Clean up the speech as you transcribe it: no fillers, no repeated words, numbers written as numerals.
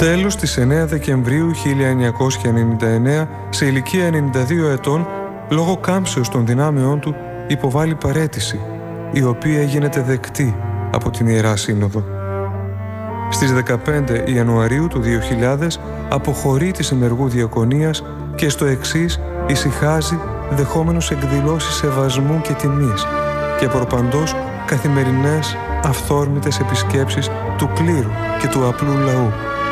Τέλος, στις 9 Δεκεμβρίου 1999, σε ηλικία 92 ετών, λόγω κάμψεως των δυνάμεών του, υποβάλλει παραίτηση, η οποία γίνεται δεκτή από την Ιερά Σύνοδο. Στις 15 Ιανουαρίου του 2000 αποχωρεί της ενεργού διακονίας και στο εξής ησυχάζει, δεχόμενος εκδηλώσεις σεβασμού και τιμής και προπαντός καθημερινές αυθόρμητες επισκέψεις του κλήρου και του απλού λαού.